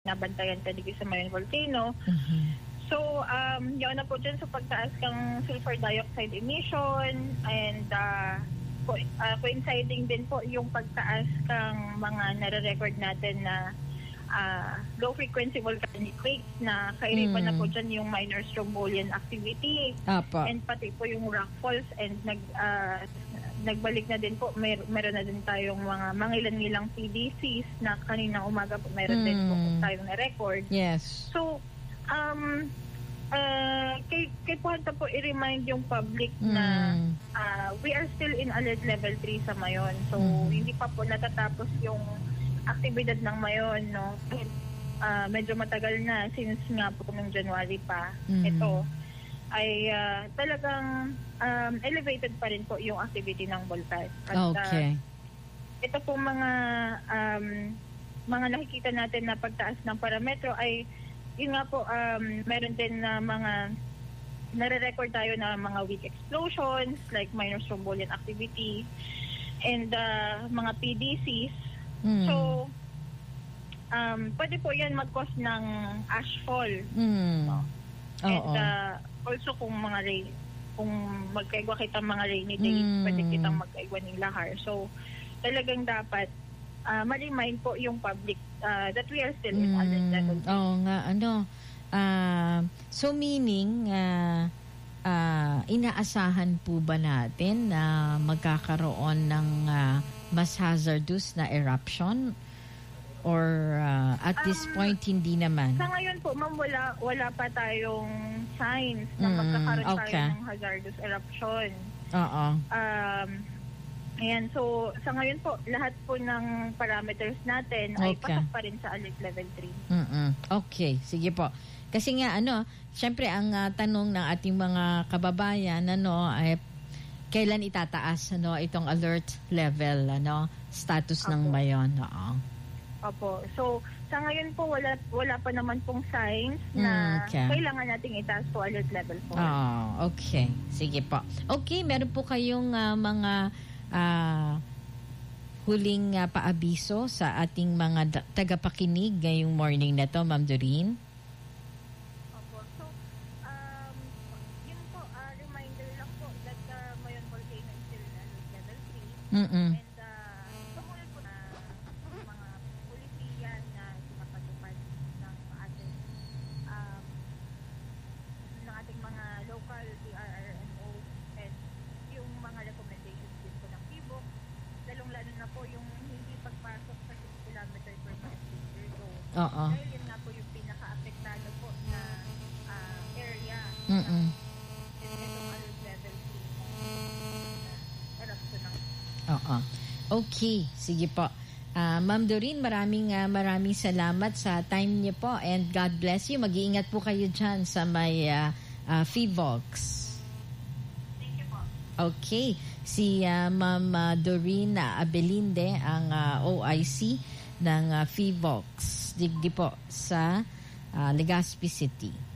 nabantayan talaga sa Mayon Volcano. So, yun na po dyan sa pagtaas ng sulfur dioxide emission and coinciding din po yung pagtaas ng mga nare-record natin na low frequency volcanic quakes na kairipan na po dyan yung minor strombolian activity. And pati po yung rock falls and nagbalik na din po, meron na din tayong mga mangilan-ngilang PDCs na kaninang umaga po meron din po tayong na-record. Yes. So, kay Puerto po i-remind yung public na we are still in alert level 3 sa Mayon. So, hindi pa po natatapos yung aktibidad ng Mayon, no? Medyo matagal na since nga po ng January pa. Ito ay talagang elevated pa rin po yung activity ng Volcan. At ito po mga nakikita natin na pagtaas ng parametro ay yun nga po, meron din na mga nare-record tayo na mga weak explosions like minor strombolian activity and mga PDCs. So, pwede po yan mag-cause ng ashfall. No? And also kung magkaigwa kitang mga rainy days, pwede kitang magkaigwa ng lahar. So, talagang dapat ma-remind po yung public that we are still in alert level. Oo nga, so meaning, inaasahan po ba natin na magkakaroon ng mas hazardous na eruption? Or at this point, hindi naman? Sa ngayon po, ma'am, wala pa tayong signs na magkakaroon tayo ng hazardous eruption. Ayan, so sa ngayon po, lahat po ng parameters natin ay pasok pa rin sa alert level 3. Okay, sige po. Kasi nga, syempre ang tanong ng ating mga kababayan, ay kailan itataas itong alert level, status ng Mayon. Opo. So, sa ngayon po, wala pa naman pong signs na kailangan nating itaas po alert level 4. Okay. Sige po. Okay, meron po kayong mga huling paabiso sa ating mga tagapakinig ngayong morning na to, Ma'am Doreen? Opo. So, yun po, reminder lang po that Mayon Volcano is still in alert level 3. And sumunod po na mga polisiya na sinapatupad ng ating mga local DRRMO and yung mga recommendations din po ng PIBOC, lalong-lalo na po yung hindi pagpasok sa 6 km per meter zone. Dahil yun nga po yung pinaka-apektado po na area ng itong alert level 3 eruption ng Okay, sige po. Ma'am Doreen, maraming salamat sa time niyo po and God bless you. Mag-iingat po kayo dyan sa may FIVOX. Thank you po. Okay, si Ma'am Doreen Abelinde, ang OIC ng FIVOX, digdi po sa Legazpi City.